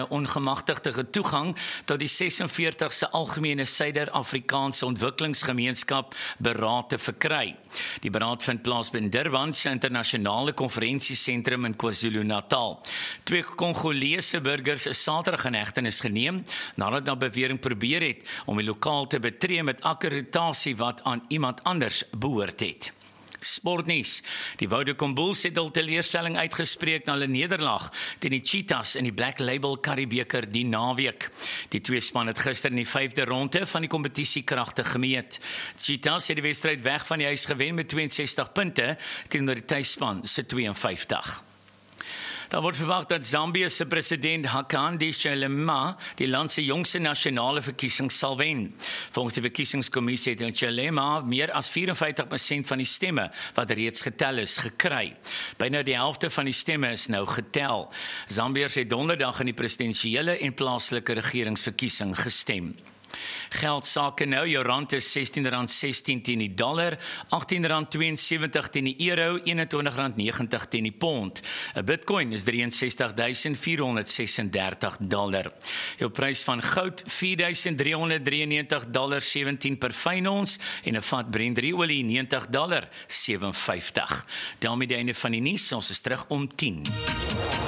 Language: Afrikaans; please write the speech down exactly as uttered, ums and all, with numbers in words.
nou ongemagtigde toegang tot die ses en veertigste Algemene Suider-Afrikaanse Ontwikkelingsgemeenskap beraad te verkry. Die beraad vind plaas by Durban se internasionale konferensiesentrum in KwaZulu-Natal. Twee Kongolese burgers is Saterdag in hegtenis geneem nadat daar bewering probeer het om die lokaal te betree met akkreditasie wat aan iemand anders behoort het. Sportnuus. Die Vodacom Bulls het hul teleurstelling uitgespreek na hulle nederlaag teen die Cheetahs in die Black Label Curriebeeker die naweek. Die twee span het gister in die vyfde ronde van die kompetisie kragtig gemeet. Cheetahs het die wedstryd weg van die huis gewen met twee en sestig punte teenoor die tuisspan se twee en vyftig. Daar word verwag dat Zambië se president Hakainde Hichilema die land se jongste nasionale verkiesing sal wen. Volgens die verkiesingskommissie het Hichilema meer as vyf en vyftig persent van die stemme wat reeds getel is gekry. Byna die helfte van die stemme is nou getel. Zambiërs het donderdag in die presidensiële en plaaslike regeringsverkiesing gestem. Geldsake nou, jou rand is sestien rand sestien teen die dollar, agttien rand twee en sewentig teen die euro, eenentwintig rand negentig teen die pond. 'n Bitcoin is drie en sestig duisend vier honderd ses en dertig dollar. Jou prys van goud vier duisend drie honderd drie en negentig dollar sewentien per fyn ons en 'n vat Brent olie negentig dollar sewe vyftig. Daarmee die einde van die nuus, ons is terug om tien.